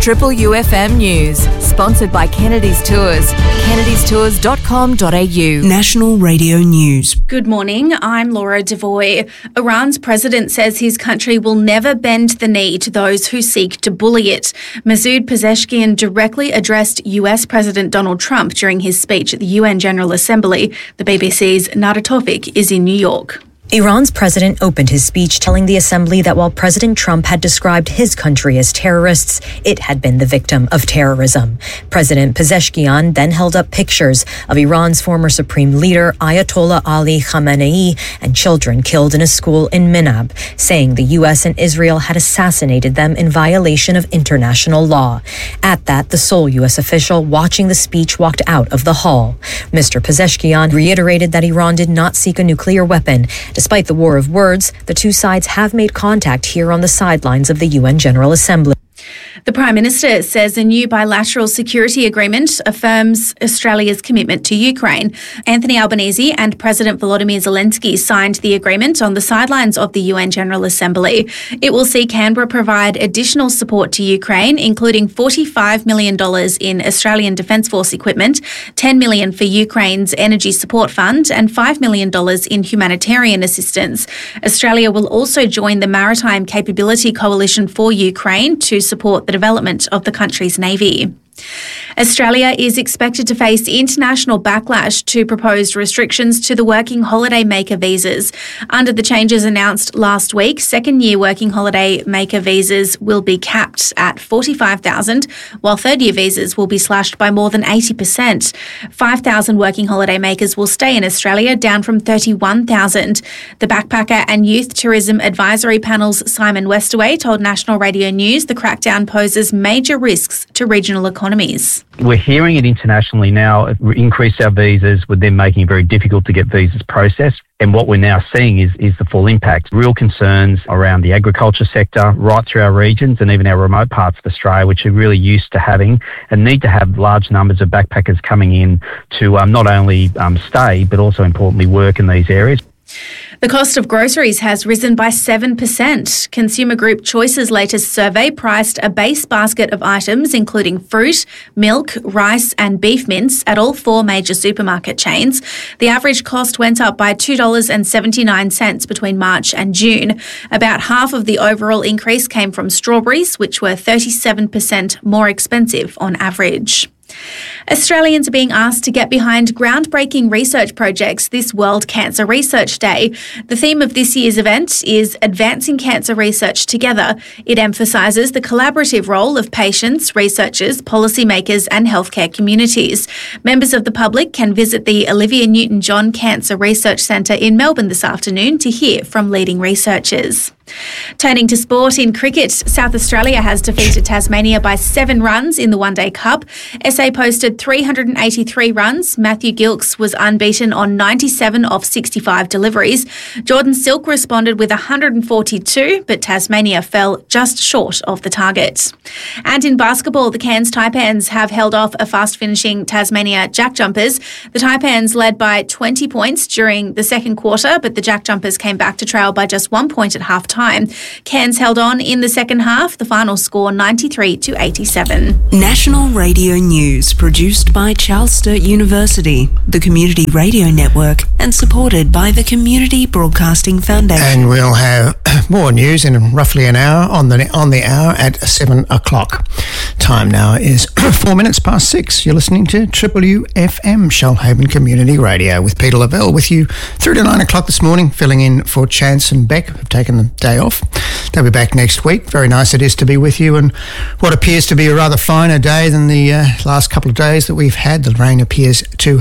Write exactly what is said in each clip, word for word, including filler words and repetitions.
Triple U F M News, sponsored by Kennedy's Tours. kennedys tours dot com dot a u. National Radio News. Good morning, I'm Laura Devoy. Iran's president says his country will never bend the knee to those who seek to bully it. Masoud Pezeshkian directly addressed U S President Donald Trump during his speech at the U N General Assembly. The B B C's Nada Tawfik is in New York. Iran's president opened his speech telling the assembly that while President Trump had described his country as terrorists, it had been the victim of terrorism. President Pezeshkian then held up pictures of Iran's former supreme leader Ayatollah Ali Khamenei and children killed in a school in Minab, saying the U S and Israel had assassinated them in violation of international law. At that, the sole U S official watching the speech walked out of the hall. Mister Pezeshkian reiterated that Iran did not seek a nuclear weapon. Despite the war of words, the two sides have made contact here on the sidelines of the U N General Assembly. The Prime Minister says a new bilateral security agreement affirms Australia's commitment to Ukraine. Anthony Albanese and President Volodymyr Zelensky signed the agreement on the sidelines of the U N General Assembly. It will see Canberra provide additional support to Ukraine, including forty-five million dollars in Australian Defence Force equipment, ten million dollars for Ukraine's Energy Support Fund, and five million dollars in humanitarian assistance. Australia will also join the Maritime Capability Coalition for Ukraine to support the development of the country's navy. Australia is expected to face international backlash to proposed restrictions to the working holiday maker visas. Under the changes announced last week, second-year working holiday maker visas will be capped at forty-five thousand, while third-year visas will be slashed by more than eighty percent. five thousand working holiday makers will stay in Australia, down from thirty-one thousand. The Backpacker and Youth Tourism Advisory Panel's Simon Westaway told National Radio News the crackdown poses major risks to regional economies. We're hearing it internationally now. Increase our visas would then making it very difficult to get visas processed. And what we're now seeing is, is the full impact. Real concerns around the agriculture sector right through our regions and even our remote parts of Australia, which are really used to having and need to have large numbers of backpackers coming in to um, not only um, stay, but also importantly work in these areas. The cost of groceries has risen by seven percent. Consumer Group Choice's latest survey priced a base basket of items including fruit, milk, rice and beef mince at all four major supermarket chains. The average cost went up by two dollars seventy-nine between March and June. About half of the overall increase came from strawberries, which were thirty-seven percent more expensive on average. Australians are being asked to get behind groundbreaking research projects this World Cancer Research Day. The theme of this year's event is Advancing Cancer Research Together. It emphasises the collaborative role of patients, researchers, policymakers and healthcare communities. Members of the public can visit the Olivia Newton-John Cancer Research Centre in Melbourne this afternoon to hear from leading researchers. Turning to sport, in cricket, South Australia has defeated Tasmania by seven runs in the One Day Cup. S A posted three hundred eighty-three runs. Matthew Gilkes was unbeaten on ninety-seven of sixty-five deliveries. Jordan Silk responded with one hundred forty-two, but Tasmania fell just short of the target. And in basketball, the Cairns Taipans have held off a fast-finishing Tasmania Jack Jumpers. The Taipans led by twenty points during the second quarter, but the Jack Jumpers came back to trail by just one point at half time. Cairns held on in the second half, the final score ninety-three to eighty-seven. National Radio News, produced by Charles Sturt University, the Community Radio Network, and supported by the Community Broadcasting Foundation. And we'll have more news in roughly an hour on the on the hour at seven o'clock. Time now is four minutes past six. You're listening to Triple U F M, Shoalhaven Community Radio, with Peter Lavelle with you through to nine o'clock this morning, filling in for Chance and Beck, who've taken the day off. They'll be back next week. Very nice it is to be with you, and what appears to be a rather finer day than the uh, last couple of days that we've had. The rain appears to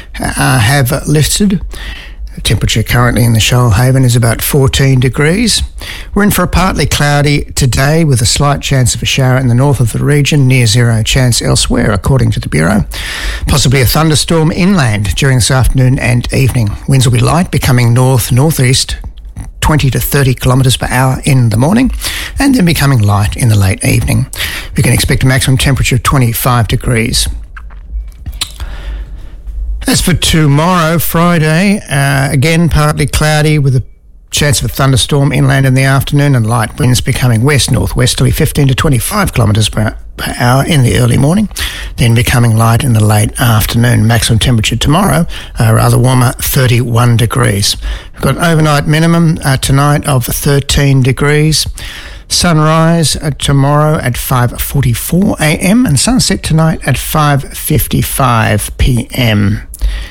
uh, have lifted. The temperature currently in the Shoalhaven is about fourteen degrees. We're in for a partly cloudy today with a slight chance of a shower in the north of the region, near zero chance elsewhere, according to the Bureau. Possibly a thunderstorm inland during this afternoon and evening. Winds will be light, becoming north-northeast, twenty to thirty kilometres per hour in the morning, and then becoming light in the late evening. We can expect a maximum temperature of twenty-five degrees. As for tomorrow, Friday, uh, again partly cloudy with a chance of a thunderstorm inland in the afternoon and light winds becoming west-northwesterly fifteen to twenty-five kilometres per per hour in the early morning, then becoming light in the late afternoon. Maximum temperature tomorrow, uh, rather warmer, thirty-one degrees. We've got an overnight minimum uh, tonight of thirteen degrees. Sunrise uh, tomorrow at five forty-four a.m. and sunset tonight at five fifty-five p.m.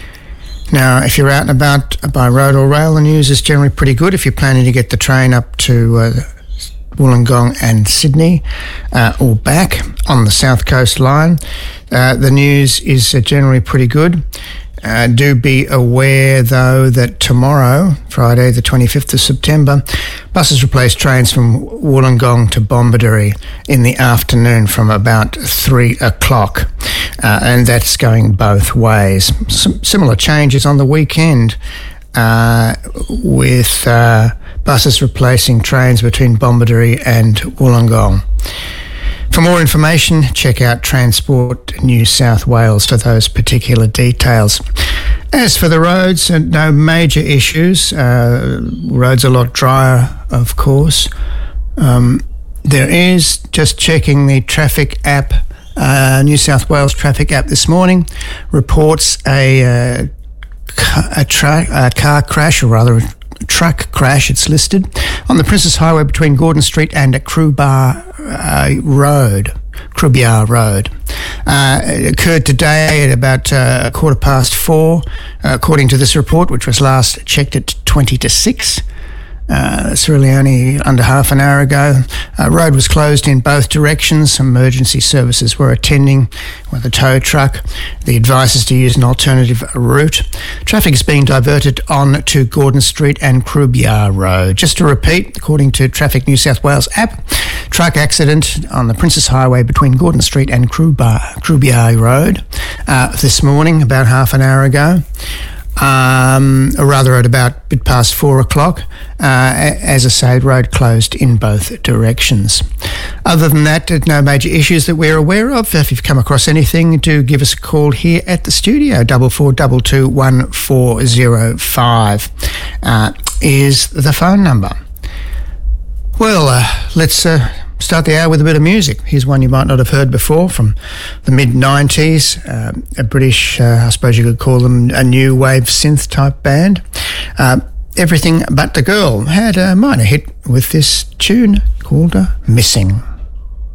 Now, if you're out and about by road or rail, the news is generally pretty good. If you're planning to get the train up to uh, Wollongong and Sydney uh, or back on the South Coast line, uh, the news is uh, generally pretty good. Uh, do be aware, though, that tomorrow, Friday the twenty-fifth of September, buses replace trains from Wollongong to Bombadil in the afternoon from about three o'clock, uh, and that's going both ways. Some similar changes on the weekend uh, with uh, buses replacing trains between Bombadil and Wollongong. For more information, check out Transport New South Wales for those particular details. As for the roads, uh, no major issues. Uh, roads a lot drier, of course. Um, there is, just checking the traffic app, uh, New South Wales traffic app this morning, reports a, uh, a, tra- a car crash, or rather a truck crash, it's listed, on the Princess Highway between Gordon Street and Crowbar uh, Road. Crowbar Road. Uh, it occurred today at about uh, quarter past four, uh, according to this report, which was last checked at twenty to six. Uh, it's really only under half an hour ago. Uh, road was closed in both directions. Emergency services were attending with a tow truck. The advice is to use an alternative route. Traffic is being diverted on to Gordon Street and Crowbar Road. Just to repeat, according to Traffic New South Wales app, truck accident on the Princess Highway between Gordon Street and Crowbar, Crowbar Road uh, this morning, about half an hour ago. Um, or rather at about a bit past four o'clock. Uh, as I say, road closed in both directions. Other than that, no major issues that we're aware of. If you've come across anything, do give us a call here at the studio. Double four double two one four zero five uh, is the phone number. Well, uh, let's uh, start the hour with a bit of music. Here's one you might not have heard before from the mid nineties, uh, a British, uh, I suppose you could call them a new wave synth type band. Uh, Everything But the Girl had a minor hit with this tune called uh, Missing.